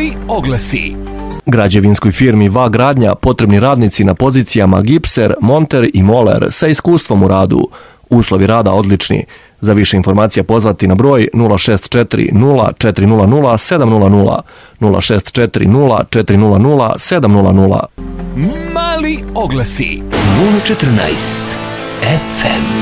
Mali oglasi. Građevinskoj firmi VA Gradnja potrebni radnici na pozicijama gipser, monter i moler sa iskustvom u radu. Uslovi rada odlični. Za više informacija pozvati na broj 064 0400 700 064 0400 700. Mali oglasi. 014 FM.